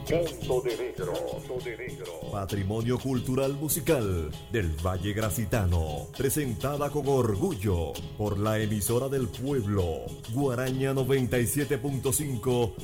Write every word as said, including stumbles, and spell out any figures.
Canto de Negro. Canto de Negro. Patrimonio cultural musical del Valle Gracitano. Presentada con orgullo por la emisora del pueblo, Guaraña noventa y siete punto cinco